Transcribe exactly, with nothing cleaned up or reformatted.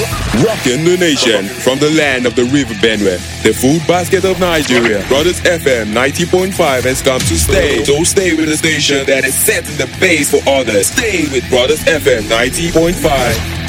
Rocking the nation from the land of the river Benue, the food basket of Nigeria. Brothers F M ninety point five has come to stay. So stay with the station that is setting the pace for others. Stay with Brothers F M ninety point five.